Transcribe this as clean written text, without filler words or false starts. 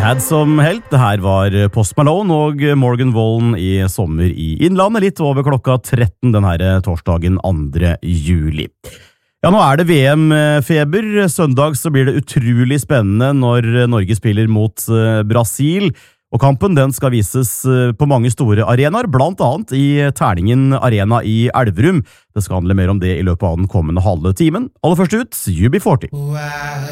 Had som help. Det her var Post Malone og Morgan Wallen i Sommer i Innlandet, litt over klokka 13 den her torsdagen 2. juli. Ja, nå det VM-feber. Søndag så blir det utrolig spennende når Norge spiller mot Brasil, og kampen den skal vises på mange store arenaer, blant annet i Terningen Arena i Elverum. Det skal handle mer om det i løpet av den kommende halve timen. Aller først ut, UB40.